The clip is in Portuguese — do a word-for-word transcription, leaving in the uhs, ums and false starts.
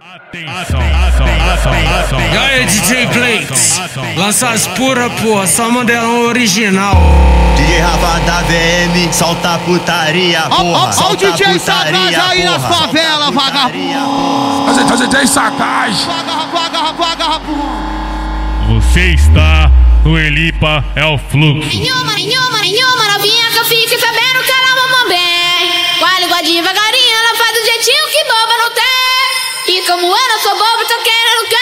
Atenção, atenção, atenção. E aí, D J Blakes, lança as pura, porra, só modelão original. D J Rafa da V M, solta a putaria, porra. Ó o D J Sagaz aí nas favelas, vagabundo. A gente tem Sagaz. Você está no Elipa, é o fluxo. Nenhuma, nenhuma, nenhuma novinha que eu fique sabendo que ela mama bem. Com a língua devagarinho, ela faz do jeitinho que boba não tem. E como eu não sou bobo, tô querendo